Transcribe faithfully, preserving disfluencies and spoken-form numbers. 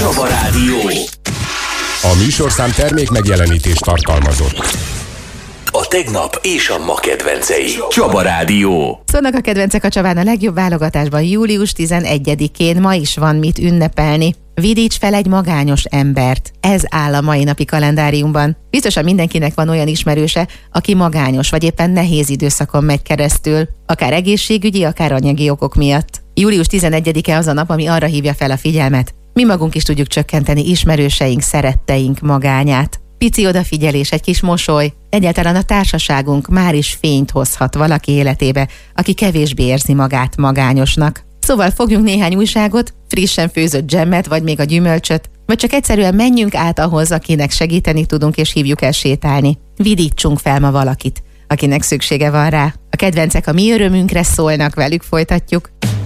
Csaba Rádió. A műsorszám termék megjelenítést tartalmazott. A tegnap és a ma kedvencei. Csaba Rádió. Szólnak a kedvencek a Csabán a legjobb válogatásban július tizenegyedikén. Ma is van mit ünnepelni. Vidíts fel egy magányos embert. Ez áll a mai napi kalendáriumban. Biztosan mindenkinek van olyan ismerőse, aki magányos, vagy éppen nehéz időszakon megy keresztül. Akár egészségügyi, akár anyagi okok miatt. július tizenegyedike az a nap, ami arra hívja fel a figyelmet. Mi magunk is tudjuk csökkenteni ismerőseink, szeretteink magányát. Pici odafigyelés, egy kis mosoly, egyáltalán a társaságunk már is fényt hozhat valaki életébe, aki kevésbé érzi magát magányosnak. Szóval fogjunk néhány újságot, frissen főzött dzsemmet, vagy még a gyümölcsöt, vagy csak egyszerűen menjünk át ahhoz, akinek segíteni tudunk, és hívjuk el sétálni. Vidítsunk fel ma valakit, akinek szüksége van rá. A kedvencek a mi örömünkre szólnak, velük folytatjuk.